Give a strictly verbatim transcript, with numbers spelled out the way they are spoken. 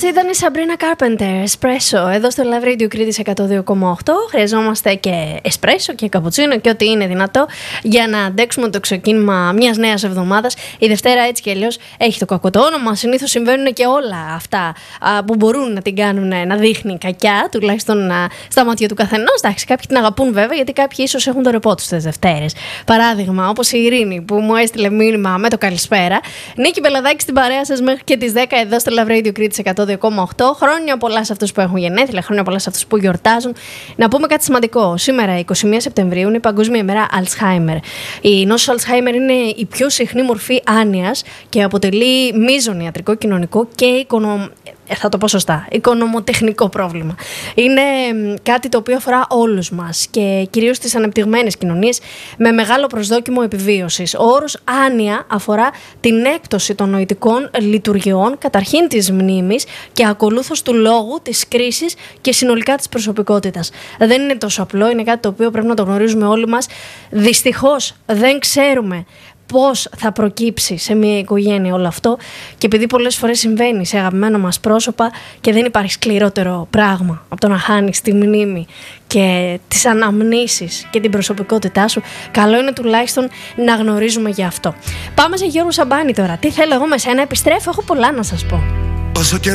Αυτή ήταν η Sabrina Carpenter, Espresso, εδώ στο Love Radio Κρήτης εκατό δύο κόμμα οκτώ. Χρειαζόμαστε και εσπρέσο και καπουτσίνο και ό,τι είναι δυνατό για να αντέξουμε το ξεκίνημα μιας νέας εβδομάδας. Η Δευτέρα έτσι και αλλιώς έχει το κακό το όνομα. Συνήθως συμβαίνουν και όλα αυτά α, που μπορούν να την κάνουν να δείχνει κακιά, τουλάχιστον α, στα μάτια του καθενός. Εντάξει, κάποιοι την αγαπούν βέβαια, γιατί κάποιοι ίσως έχουν το ρεπό τους τις Δευτέρες. Παράδειγμα, όπως η Ειρήνη που μου έστειλε μήνυμα με το καλησπέρα. Νίκη Μπελαδάκη στην παρέα σας μέχρι και τις δέκα εδώ στο Love Radio Κρήτης εκατό δύο κόμμα οκτώ. Χρόνια πολλά σε αυτούς που έχουν γενέθλια, χρόνια πολλά σε αυτούς που γιορτάζουν. Να πούμε κάτι σημαντικό. Σήμερα, εικοστή πρώτη Σεπτεμβρίου, είναι η Παγκόσμια ημέρα Αλτσχάιμερ. Η νόσος Αλτσχάιμερ είναι η πιο συχνή μορφή άνοιας και αποτελεί μείζον ιατρικό, κοινωνικό και οικονομικό. Θα το πω σωστά, οικονομοτεχνικό πρόβλημα. Είναι κάτι το οποίο αφορά όλους μας και κυρίως τις ανεπτυγμένες κοινωνίες με μεγάλο προσδόκιμο επιβίωσης. Ο όρος άνοια αφορά την έκπτωση των νοητικών λειτουργιών, καταρχήν της μνήμης και ακολούθως του λόγου, της κρίσης και συνολικά της προσωπικότητας. Δεν είναι τόσο απλό, είναι κάτι το οποίο πρέπει να το γνωρίζουμε όλοι μας. Δυστυχώς δεν ξέρουμε πώς θα προκύψει σε μια οικογένεια όλο αυτό, και επειδή πολλές φορές συμβαίνει σε αγαπημένα μας πρόσωπα και δεν υπάρχει σκληρότερο πράγμα από το να χάνεις τη μνήμη και τις αναμνήσεις και την προσωπικότητά σου, καλό είναι τουλάχιστον να γνωρίζουμε για αυτό. Πάμε σε Γιώργο Σαμπάνη τώρα. Τι θέλω εγώ με σένα, επιστρέφω, έχω πολλά να σας πω.